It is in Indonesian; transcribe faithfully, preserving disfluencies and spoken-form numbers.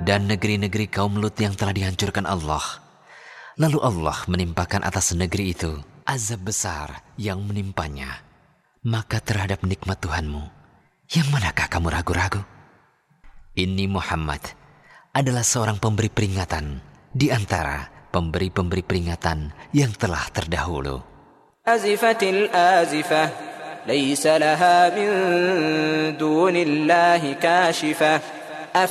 dan negeri-negeri kaum Lut yang telah dihancurkan Allah. Lalu Allah menimpakan atas negeri itu azab besar yang menimpanya. Maka terhadap nikmat Tuhanmu, yang manakah kamu ragu-ragu? Ini Muhammad adalah seorang pemberi peringatan di antara pemberi-pemberi peringatan yang telah terdahulu. Azifatil azifah, laisa laha min dunillahi kashifah.